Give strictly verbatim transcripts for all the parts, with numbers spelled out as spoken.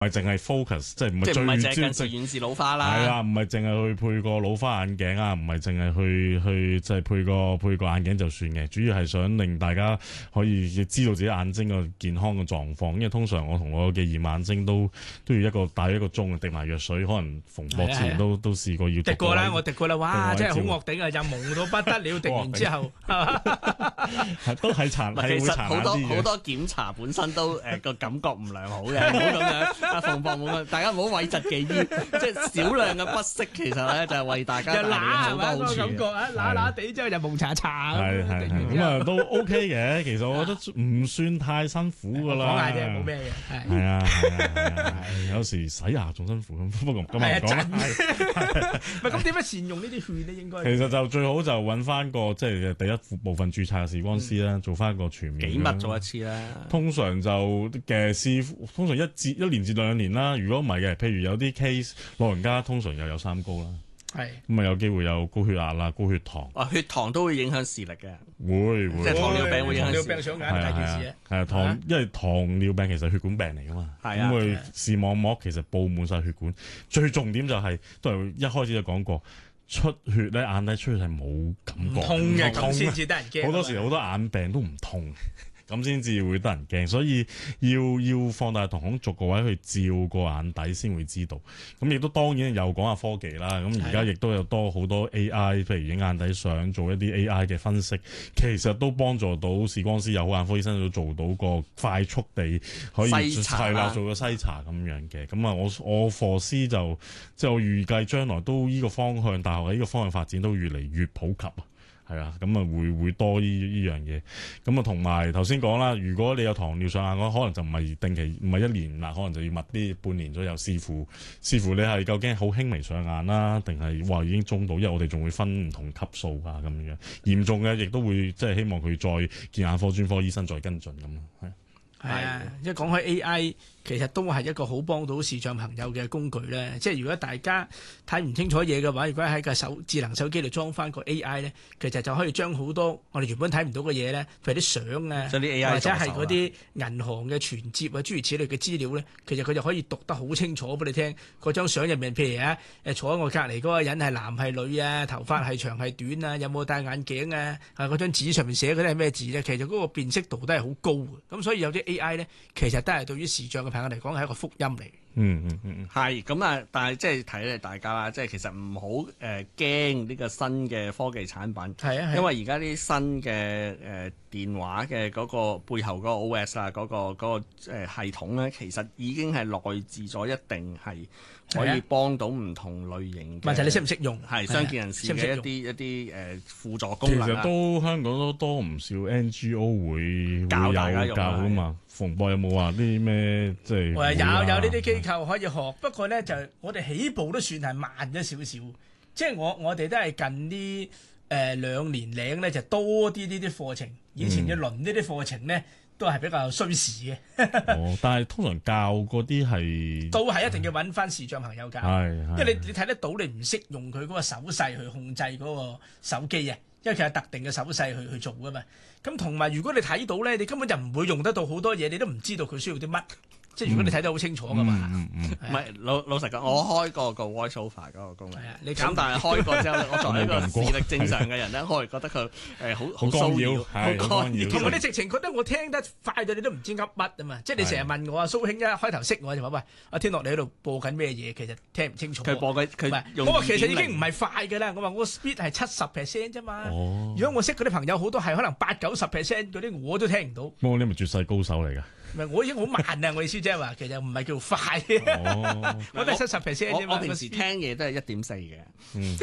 唔係淨係 focus， 即係唔係即係唔係淨係最近視遠視老花啦。 係啊，唔係淨係去配個老花眼鏡啊，唔係淨係去去即係配個配個眼鏡就算嘅，主要係想令大家可以知道自己眼睛個健康嘅狀況。因為通常我同我嘅驗眼睛都都要一個大一個鐘滴埋藥水，可能馮博之前都都試過要滴過啦，我滴過啦，哇！真係好惡頂啊，又蒙到不得了，滴完之後都係殘，係會其實殘好多眼啲嘅好多檢查本身都誒個感覺唔良好嘅，唔好咁樣。阿馮博冇咁，大家唔好諱疾忌醫，即係少量嘅不適，其實咧就係為大家帶嚟好多好處。 感覺啊，乸乸地之後就蒙查查係係係咁啊，都 OK 嘅。其實我覺得唔算太辛苦噶啦。 講下啫，冇咩嘅。 係啊係啊，有時洗牙仲辛苦咁，不過今日唔講啦。 唔係咁點樣善用呢啲血咧？應該其實就最好就揾翻個即係第一部分註冊嘅視光師啦，做翻個全面。 幾密做一次啦。 通常就嘅師傅，通常一至一年至兩年啦。如果唔係嘅，譬如有啲 case 老人家，通常又有三高啦。係咁啊，有機會有高血壓啦、高血糖。 啊，血糖都會影響視力嘅。 會會。 即係糖尿病會影響視力。 糖尿病上眼大件事啊。 係啊，糖因為糖尿病其實係血管病嚟噶嘛。係啊。咁佢視網膜其實佈滿晒血管，最重點就係都係一開始就講過。出血咧，眼底出血係冇感覺， 痛嘅咁先至得人驚。 好多時好多眼病都唔痛，咁先至會得人驚。所以要要放大瞳孔逐個位去照個眼底先會知道。咁亦都當然又講下科技啦。咁而家亦都有多好多 A I，譬如影眼底相做一啲 A I 嘅分析，其實都幫助到視光師又好眼科醫生都做到個快速地可以係啦，做個篩查咁樣嘅。咁啊，我我課師就即係我預計將來都依個方向，大學喺呢個方向發展都越嚟越普及啊。係啊，咁啊會會多呢呢樣嘢，咁啊同埋頭先講啦，如果你有糖尿上眼嘅話，可能就唔係定期，唔係一年啦，可能就要密啲半年左右，視乎視乎你係究竟好輕微上眼啦，定係話已經中度，因為我哋仲會分唔同級數啊咁樣，嚴重嘅亦都會即係希望佢再見眼科專科醫生再跟進咁咯，係。 係啊，一講開 A I，其實都係一個好幫到視障朋友嘅工具咧。即係如果大家睇唔清楚嘢嘅話，如果喺個手智能手機度裝翻個 A I 咧，其實就可以將好多我哋原本睇唔到嘅嘢咧，譬如啲相啊，或者係嗰啲銀行嘅存摺啊，諸如此類嘅資料咧，其實佢就可以讀得好清楚俾你聽。嗰張相入面，譬如啊，誒坐喺我隔離嗰個人係男係女啊，頭髮係長係短啊，有冇戴眼鏡啊？啊，嗰張紙上面寫嗰啲係咩字咧？其實嗰個辨識度都係好高嘅。咁所以有啲A I 咧，其實都係對於視障嘅朋友嚟講係一個福音嚟。 嗯嗯嗯， 係咁啊！但係即係睇嚟大家啦，即係其實唔好誒驚呢個新嘅科技產品。係啊，因為而家啲新嘅誒、呃、電話嘅嗰個背後嗰個 O S 啊，嗰、嗰個嗰、嗰個誒、呃、系統咧，其實已經係內置咗一定係可以幫到唔同類型嘅。 問題你識唔識用？ 係傷健人士嘅一啲一啲誒輔助功能。 其實都香港都多唔少 N G O 會教大家用教啊嘛。馮博有冇話啲咩即係？ 有有呢啲機構可以學，不過咧就我哋起步都算係慢咗少少。即係我我哋都係近呢誒兩年零咧就多啲呢啲課程。以前嘅輪呢啲課程咧都係比較需時嘅。 哦，但係通常教嗰啲係都係一定要揾翻視障朋友教，因為你你睇得到你唔識用佢嗰個手勢去控制嗰個手機啊。因為佢有特定嘅手勢去去做噶嘛，咁同埋如果你睇到咧，你根本就唔會用得到好多嘢，你都唔知道佢需要啲乜。即係如果你睇得好清楚噶嘛， 唔係老老實講，我開過個 voiceover 嗰個功能， 你咁但係開過之後，我作為一個視力正常嘅人咧，我係覺得佢誒好好騷擾，好干擾， 同埋你直情覺得我聽得快到你都唔知噏乜啊嘛！即係你成日問我啊，蘇兄一開頭識我就話喂，阿天樂你喺度播緊咩嘢？其實聽唔清楚。 佢播緊佢， 我話其實已經唔係快㗎啦。我話我 speed 係七十 percent 啫嘛。如果我識嗰啲朋友好多係可能八九十 percent 嗰啲，我都聽唔到。 不過你咪絕世高手嚟㗎。 唔係，我已經好慢啊！我意思即係話，其實唔係叫快， 哦、 我都係七十 percent 啫嘛。 我平時聽嘢都係一點四嘅。 嗯，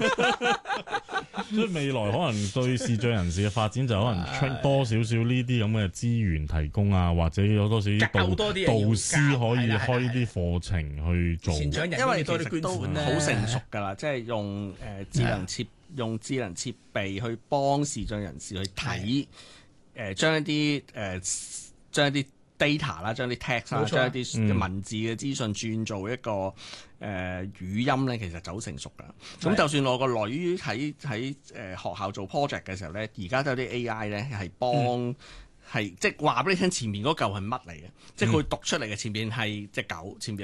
所以未來可能對視障人士嘅發展就可能出多少少呢啲咁嘅資源提供啊，或者有多少啲導多啲導師可以開啲課程去做。 因為多啲捐款咧，好成熟㗎啦，即係用誒、呃、智能設用智能設備去幫視障人士去睇誒，將、呃、一啲誒將一啲。data 啦，將啲 text 啦，將一啲文字嘅資訊轉做一個誒、呃、語音咧，其實就好成熟噶。咁就算我個女喺喺誒學校做 project 嘅時候咧，而家都有啲 A I 咧係幫係即係話俾你聽前面嗰嚿係乜嚟嘅，即係佢會讀出嚟嘅前面係隻狗，前面